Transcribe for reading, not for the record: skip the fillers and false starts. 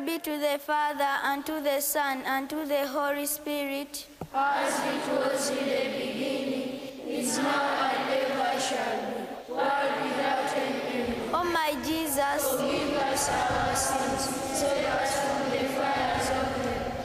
be to the Father, and to the Son, and to the Holy Spirit. As it was in the beginning, is now, and ever shall be, world without end. O my Jesus, forgive us our sins.